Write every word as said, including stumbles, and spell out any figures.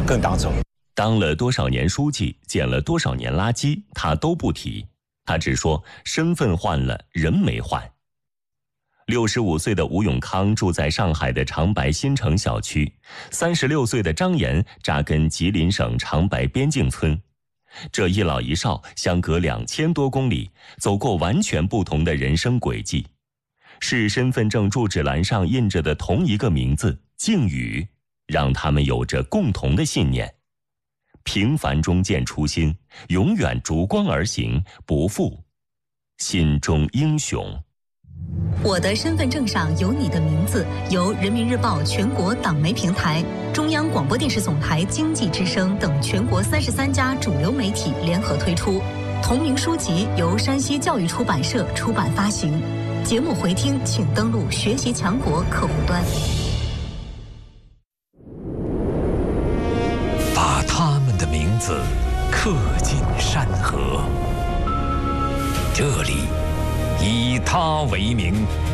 更当走。 当了多少年书记，捡了多少年垃圾，他都不提，他只说身份换了，人没换。六十五岁的吴永康住在上海的长白新城小区，三十六岁的张岩扎根吉林省长白边境村。这一老一少相隔两千多公里，走过完全不同的人生轨迹。是身份证住址栏上印着的同一个名字靖宇，让他们有着共同的信念：平凡中见初心，永远逐光而行，不负心中英雄。 我的身份证上有你的名字，由人民日报全国党媒平台、中央广播电视总台经济之声等全国三十三家主流媒体联合推出。同名书籍由山西教育出版社出版发行。节目回听请登录学习强国客户端。 把他们的名字刻进山河，这里以他为名，